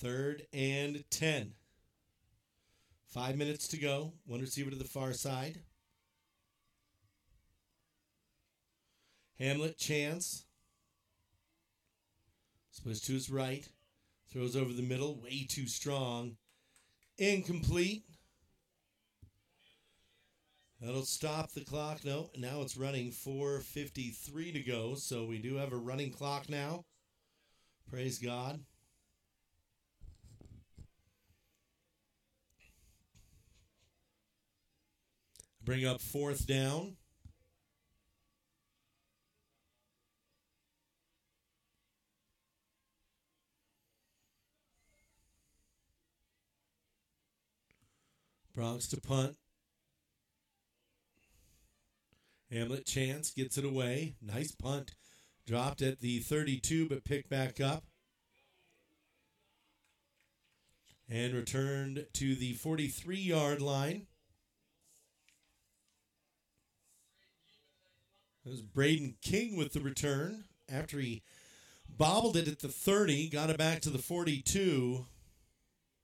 Third and 10. 5 minutes to go. One receiver to the far side. Hamlet chance. Splits to his right. Throws over the middle. Way too strong. Incomplete. That'll stop the clock. No, now it's running 4:53 to go. So we do have a running clock now. Praise God. Bring up fourth down. Bronx to punt. Hamlet chance gets it away. Nice punt. Dropped at the 32, but picked back up. And returned to the 43-yard line. It was Braden King with the return after he bobbled it at the 30, got it back to the 42.